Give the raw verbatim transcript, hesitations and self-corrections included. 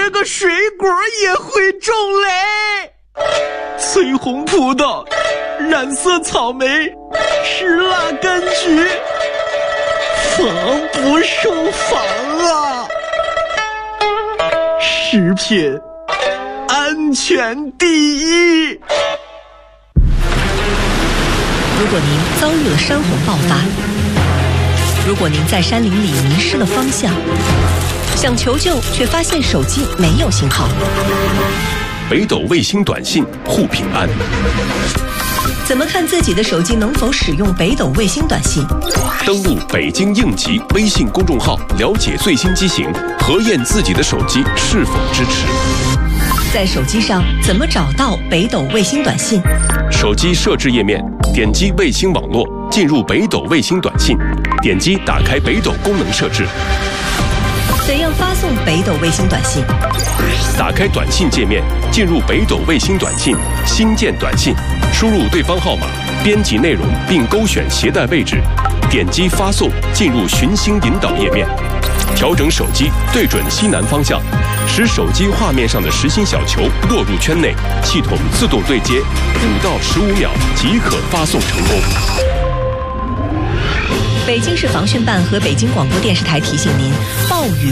这个水果也会中雷。翠红葡萄，染色草莓，吃辣柑橘，防不胜防啊！食品安全第一。 如果您遭遇了山洪爆发，如果您在山林里迷失了方向，想求救却发现手机没有信号， 北斗卫星短信护平安。 怎么看自己的手机能否使用北斗卫星短信？ 登录北京应急微信公众号，了解最新机型，核验自己的手机是否支持。 在手机上怎么找到北斗卫星短信？ 手机设置页面，点击卫星网络，进入北斗卫星短信，点击打开北斗功能设置。 怎样发送北斗卫星短信？ 打开短信界面，进入北斗卫星短信，新建短信，输入对方号码，编辑内容并勾选携带位置，点击发送，进入寻星引导页面，调整手机对准西南方向，使手机画面上的实心小球落入圈内，系统自动对接，五到十五秒即可发送成功。 北京市防汛办和北京广播电视台提醒您：暴雨